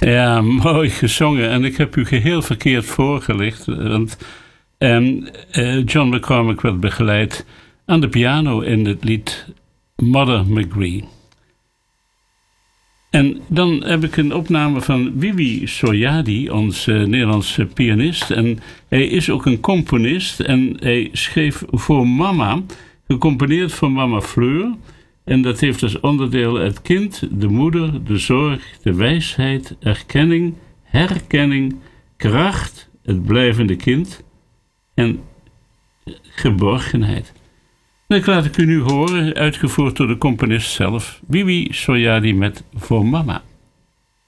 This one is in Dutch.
Ja, mooi gezongen. En ik heb u geheel verkeerd voorgelicht. Want John McCormack werd begeleid aan de piano in het lied Mother McGree. En dan heb ik een opname van Wiwi Soyadi, onze Nederlandse pianist. En hij is ook een componist. En hij schreef voor mama, gecomponeerd voor mama Fleur. En dat heeft als onderdeel het kind, de moeder, de zorg, de wijsheid, erkenning, herkenning, kracht, het blijvende kind en geborgenheid. En dat laat ik u nu horen, uitgevoerd door de componist zelf, Wiwi Soyadi met Voor Mama.